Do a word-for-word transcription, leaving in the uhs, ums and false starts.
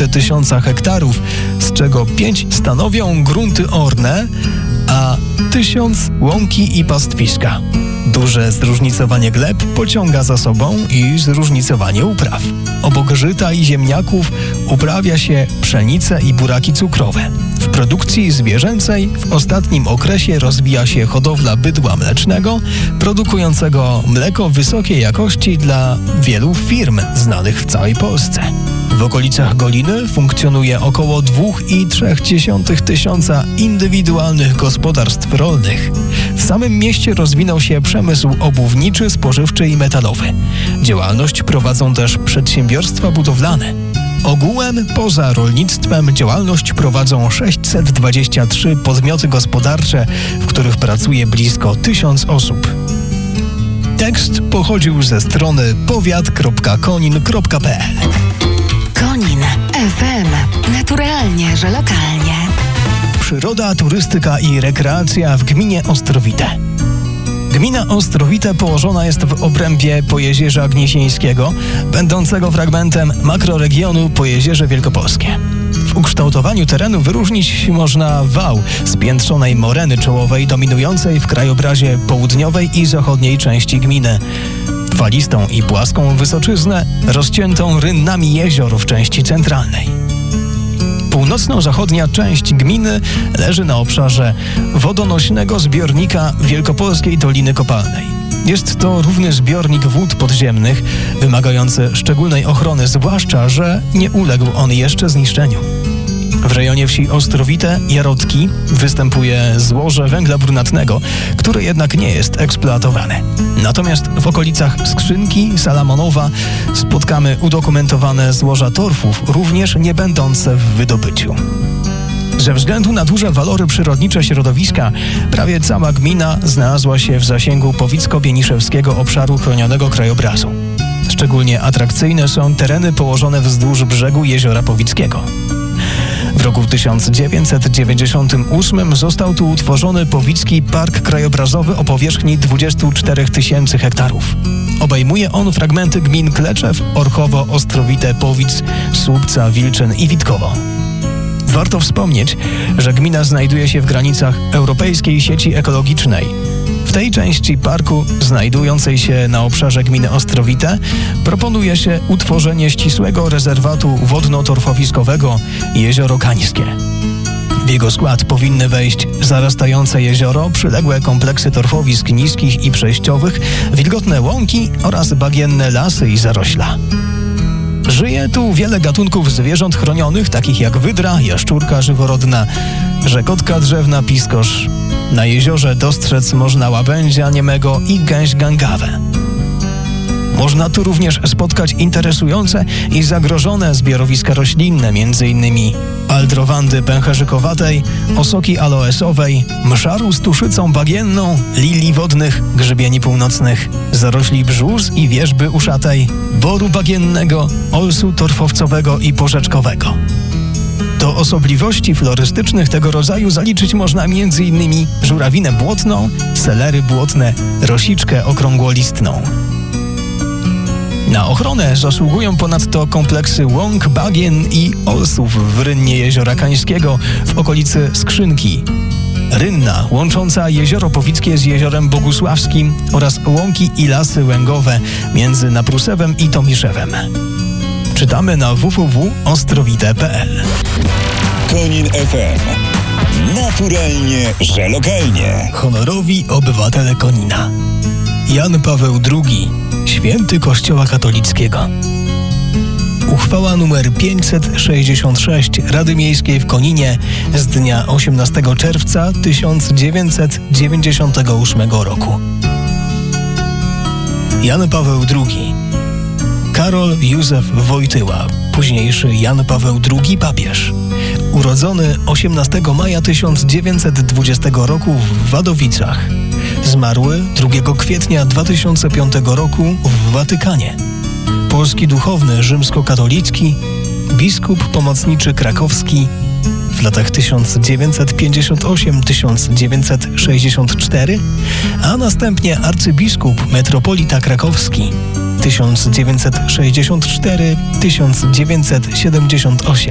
tysiąca hektarów, z czego pięć stanowią grunty orne, a tysiąc łąki i pastwiska. Duże zróżnicowanie gleb pociąga za sobą i zróżnicowanie upraw. Obok żyta i ziemniaków uprawia się pszenicę i buraki cukrowe. W produkcji zwierzęcej w ostatnim okresie rozwija się hodowla bydła mlecznego, produkującego mleko wysokiej jakości dla wielu firm znanych w całej Polsce. W okolicach Goliny funkcjonuje około dwa i trzy dziesiąte tysiąca indywidualnych gospodarstw rolnych. W samym mieście rozwinął się przemysł obuwniczy, spożywczy i metalowy. Działalność prowadzą też przedsiębiorstwa budowlane. Ogółem poza rolnictwem działalność prowadzą sześćset dwadzieścia trzy podmioty gospodarcze, w których pracuje blisko tysiąc osób. Tekst pochodził ze strony powiat kropka konin kropka p l. Konin F M. Naturalnie, że lokalnie. Przyroda, turystyka i rekreacja w gminie Ostrowite. Gmina Ostrowite położona jest w obrębie Pojezierza Gniesińskiego, będącego fragmentem makroregionu Pojezierze Wielkopolskie. W ukształtowaniu terenu wyróżnić można wał spiętrzonej moreny czołowej dominującej w krajobrazie południowej i zachodniej części gminy. Falistą i płaską wysoczyznę rozciętą rynnami jezior w części centralnej. Północno-zachodnia część gminy leży na obszarze wodonośnego zbiornika Wielkopolskiej Doliny Kopalnej. Jest to równy zbiornik wód podziemnych, wymagający szczególnej ochrony, zwłaszcza że nie uległ on jeszcze zniszczeniu. W rejonie wsi Ostrowite Jarotki występuje złoże węgla brunatnego, które jednak nie jest eksploatowane. Natomiast w okolicach Skrzynki, Salamonowa spotkamy udokumentowane złoża torfów, również nie będące w wydobyciu. Ze względu na duże walory przyrodnicze środowiska, prawie cała gmina znalazła się w zasięgu Powicko-Bieniszewskiego obszaru chronionego krajobrazu. Szczególnie atrakcyjne są tereny położone wzdłuż brzegu Jeziora Powickiego. W roku tysiąc dziewięćset dziewięćdziesiątym ósmym został tu utworzony Powicki Park Krajobrazowy o powierzchni dwadzieścia cztery tysiące hektarów. Obejmuje on fragmenty gmin Kleczew, Orchowo, Ostrowite, Powic, Słupca, Wilczyn i Witkowo. Warto wspomnieć, że gmina znajduje się w granicach Europejskiej Sieci Ekologicznej. W tej części parku, znajdującej się na obszarze gminy Ostrowite, proponuje się utworzenie ścisłego rezerwatu wodno-torfowiskowego Jezioro Kańskie. W jego skład powinny wejść zarastające jezioro, przyległe kompleksy torfowisk niskich i przejściowych, wilgotne łąki oraz bagienne lasy i zarośla. Żyje tu wiele gatunków zwierząt chronionych, takich jak wydra, jaszczurka żyworodna, rzekotka drzewna, piskosz. Na jeziorze dostrzec można łabędzia niemego i gęś gangawę. Można tu również spotkać interesujące i zagrożone zbiorowiska roślinne, m.in. aldrowandy pęcherzykowatej, osoki aloesowej, mszaru z tuszycą bagienną, lilii wodnych, grzybieni północnych, zarośli brzus i wierzby uszatej, boru bagiennego, olsu torfowcowego i porzeczkowego. Do osobliwości florystycznych tego rodzaju zaliczyć można m.in. żurawinę błotną, selery błotne, rosiczkę okrągłolistną. Na ochronę zasługują ponadto kompleksy łąk, bagien i olsów w rynnie Jeziora Kańskiego w okolicy Skrzynki. Rynna łącząca Jezioro Powickie z Jeziorem Bogusławskim oraz łąki i lasy łęgowe między Naprusewem i Tomiszewem. Czytamy na w w w kropka ostrowite kropka p l. Konin F M. Naturalnie, że lokalnie. Honorowi obywatele Konina. Jan Paweł drugi, święty Kościoła katolickiego. Uchwała nr pięćset sześćdziesiąt sześć Rady Miejskiej w Koninie z dnia osiemnastego czerwca tysiąc dziewięćset dziewięćdziesiątego ósmego roku. Jan Paweł drugi. Karol Józef Wojtyła, późniejszy Jan Paweł drugi papież. Urodzony osiemnastego maja tysiąc dziewięćset dwudziestego roku w Wadowicach. Zmarły drugiego kwietnia dwa tysiące piątego roku w Watykanie. Polski duchowny rzymskokatolicki, biskup pomocniczy krakowski w latach tysiąc dziewięćset pięćdziesiąt osiem do tysiąc dziewięćset sześćdziesiąt cztery, a następnie arcybiskup metropolita krakowski tysiąc dziewięćset sześćdziesiąt cztery do tysiąc dziewięćset siedemdziesiąt osiem.